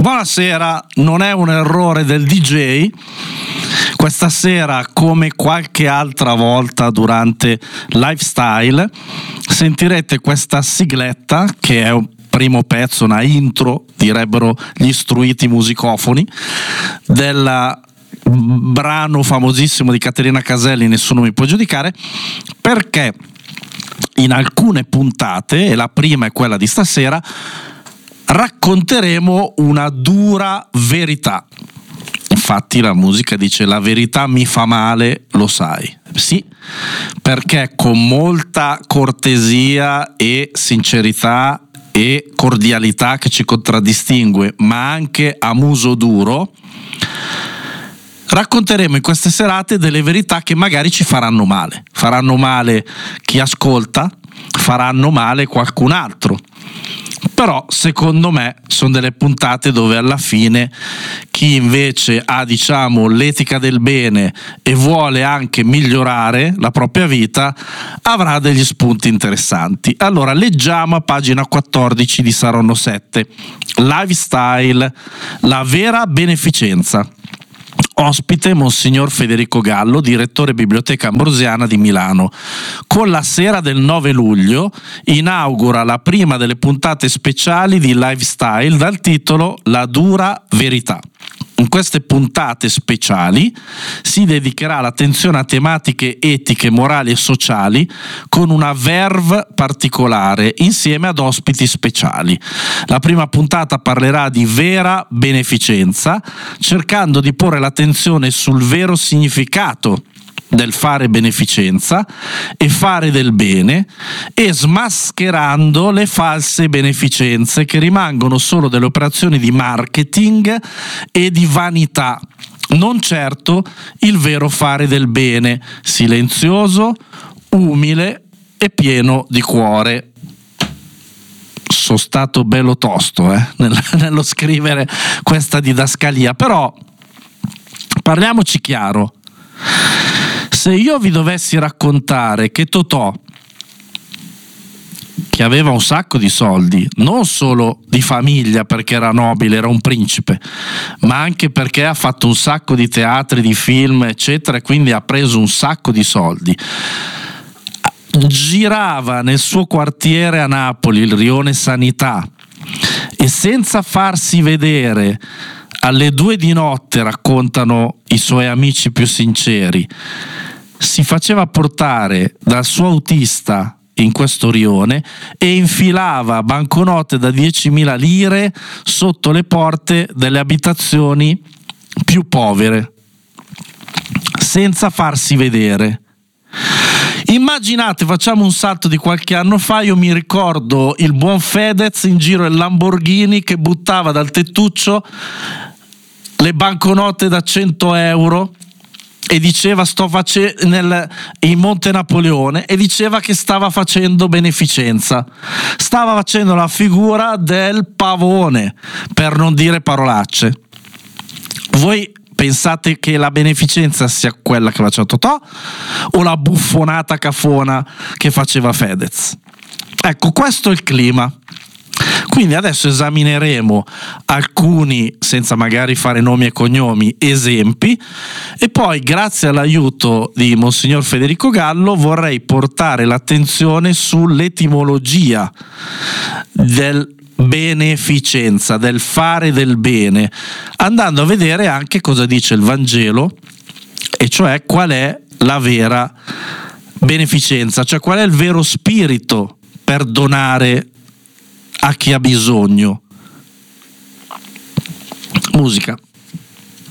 Buonasera, non è un errore del DJ. Questa sera, come qualche altra volta durante Lifestyle, sentirete questa sigletta che è un primo pezzo, una intro, direbbero gli istruiti musicofoni, del brano famosissimo di Caterina Caselli, Nessuno mi può giudicare, perché in alcune puntate, e la prima è quella di stasera, racconteremo una dura verità. Infatti la musica dice: la verità mi fa male, lo sai. Sì, perché con molta cortesia e sincerità e cordialità che ci contraddistingue, ma anche a muso duro, racconteremo in queste serate delle verità che magari ci faranno male. Faranno male chi ascolta, faranno male qualcun altro. Però secondo me sono delle puntate dove alla fine chi invece ha, diciamo, l'etica del bene e vuole anche migliorare la propria vita avrà degli spunti interessanti. Allora leggiamo a pagina 14 di Saronno 7, Lifestyle, la vera beneficenza. Ospite Monsignor Federico Gallo, direttore Biblioteca Ambrosiana di Milano. Con la sera del 9 luglio inaugura la prima delle puntate speciali di Lifestyle dal titolo La dura verità. In queste puntate speciali si dedicherà l'attenzione a tematiche etiche, morali e sociali con una verve particolare insieme ad ospiti speciali. La prima puntata parlerà di vera beneficenza, cercando di porre l'attenzione sul vero significato del fare beneficenza e fare del bene, e smascherando le false beneficenze che rimangono solo delle operazioni di marketing e di vanità, non certo il vero fare del bene, silenzioso, umile e pieno di cuore. Sono stato bello tosto nello scrivere questa didascalia, però parliamoci chiaro. Se io vi dovessi raccontare che Totò, che aveva un sacco di soldi, non solo di famiglia perché era nobile, era un principe, ma anche perché ha fatto un sacco di teatri, di film, eccetera, e quindi ha preso un sacco di soldi, girava nel suo quartiere a Napoli, il Rione Sanità, e senza farsi vedere alle 2 di notte, raccontano i suoi amici più sinceri, si faceva portare dal suo autista in questo rione e infilava banconote da 10.000 lire sotto le porte delle abitazioni più povere, senza farsi vedere. Immaginate, facciamo un salto di qualche anno fa, io mi ricordo il buon Fedez in giro il Lamborghini che buttava dal tettuccio le banconote da 100 euro e diceva in Monte Napoleone, e diceva che stava facendo beneficenza, stava facendo la figura del pavone, per non dire parolacce. Voi pensate che la beneficenza sia quella che faceva Totò o la buffonata cafona che faceva Fedez? Ecco, questo è il clima. Quindi adesso esamineremo alcuni, senza magari fare nomi e cognomi, esempi, e poi grazie all'aiuto di Monsignor Federico Gallo vorrei portare l'attenzione sull'etimologia del beneficenza, del fare del bene, andando a vedere anche cosa dice il Vangelo, e cioè qual è la vera beneficenza, cioè qual è il vero spirito per donare a chi ha bisogno. Musica.